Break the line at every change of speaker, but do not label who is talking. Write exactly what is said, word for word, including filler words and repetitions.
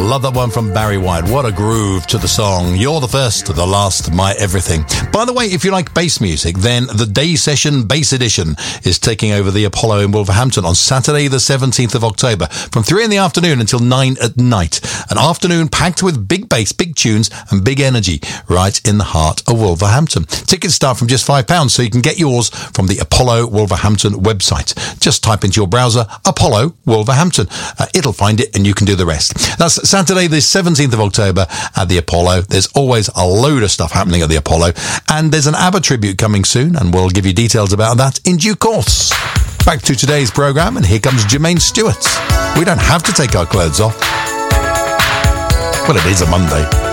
Love that one from Barry White. What a groove to the song. You're the first, the last, my everything. By the way, if you like bass music, then the Day Session Bass Edition is taking over the Apollo in Wolverhampton on Saturday the seventeenth of October from three in the afternoon until nine at night. An afternoon packed with big bass, big tunes and big energy right in the heart of Wolverhampton. Tickets start from just five pounds, so you can get yours from the Apollo Wolverhampton website. Just type into your browser Apollo Wolverhampton. Uh, it'll find it and you can do the rest. That's Saturday the seventeenth of October at the Apollo. There's always a load of stuff happening at the Apollo, and there's an ABBA tribute coming soon, and we'll give you details about that in due course. Back to today's programme, and here comes Jermaine Stewart. We don't have to take our clothes off. Well, it is a Monday.